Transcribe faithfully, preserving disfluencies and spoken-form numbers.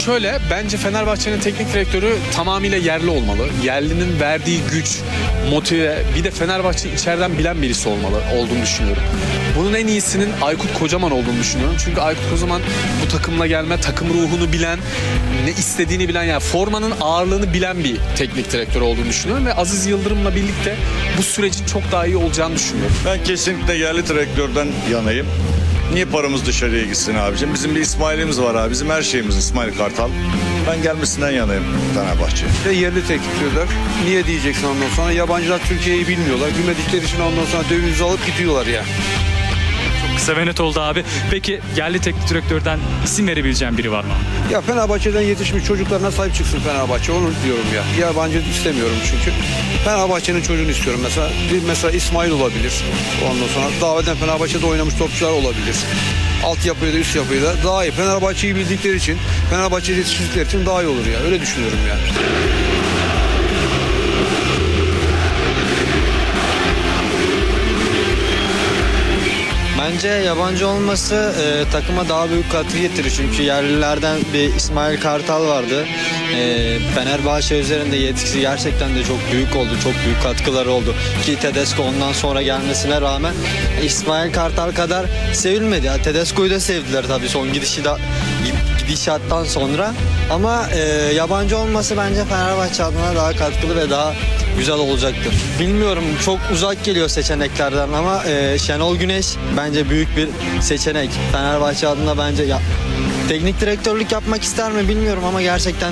şöyle, bence Fenerbahçe'nin teknik direktörü tamamıyla yerli olmalı. Yerlinin verdiği güç, motive, bir de Fenerbahçe içeriden bilen birisi olmalı olduğunu düşünüyorum. Bunun en iyisinin Aykut Kocaman olduğunu düşünüyorum. Çünkü Aykut Kocaman bu takımla gelme, takım ruhunu bilen, ne istediğini bilen, yani formanın ağırlığını bilen bir teknik direktör olduğunu düşünüyorum. Ve Aziz Yıldırım'la birlikte bu sürecin çok daha iyi olacağını düşünüyorum. Ben kesinlikle yerli direktörden yanayım. Niye paramız dışarıya gitsin abicim? Bizim bir İsmail'imiz var abi. Bizim her şeyimiz İsmail Kartal. Ben gelmesinden yanayım Fenerbahçe. Ve yerli teknik direktör. Niye diyeceksin ondan sonra? Yabancılar Türkiye'yi bilmiyorlar. Bilmedikleri için ondan sonra döviz alıp gidiyorlar ya. Kısa ve net oldu abi. Peki yerli teknik direktörden isim verebileceğim biri var mı? Ya Fenerbahçe'den yetişmiş çocuklarına sahip çıksın Fenerbahçe. Onu diyorum ya. Yabancı istemiyorum çünkü. Fenerbahçe'nin çocuğunu istiyorum mesela. Bir mesela İsmail olabilir. Ondan sonra daha önceden Fenerbahçe'de oynamış topçular olabilir. Altyapıyı da üst yapıyı da daha iyi. Fenerbahçe'yi bildikleri için, Fenerbahçe'yi yetiştirdikleri için daha iyi olur ya. Öyle düşünüyorum ya. Bence yabancı olması e, takıma daha büyük katkı getirir. Çünkü yerlilerden bir İsmail Kartal vardı. E, Fenerbahçe üzerinde yetkisi gerçekten de çok büyük oldu. Çok büyük katkıları oldu. Ki Tedesco ondan sonra gelmesine rağmen İsmail Kartal kadar sevilmedi. Ya, Tedesco'yu da sevdiler tabii son gidişi de gidişattan sonra. Ama e, yabancı olması bence Fenerbahçe adına daha katkılı ve daha güzel olacaktır. Bilmiyorum, çok uzak geliyor seçeneklerden ama e, Şenol Güneş bence büyük bir seçenek. Fenerbahçe adına bence ya, teknik direktörlük yapmak ister mi bilmiyorum ama gerçekten